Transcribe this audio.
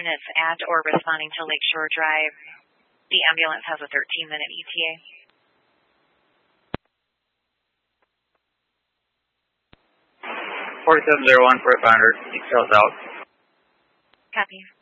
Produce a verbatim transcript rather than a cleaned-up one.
units at or responding to Lakeshore Drive. The ambulance has a thirteen minute E T A. forty-seven zero one, four five hundred, details out. Copy.